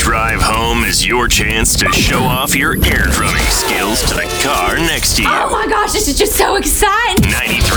drive home is your chance to show off your air drumming skills to the car next to you. Oh my gosh, this is just so exciting. 90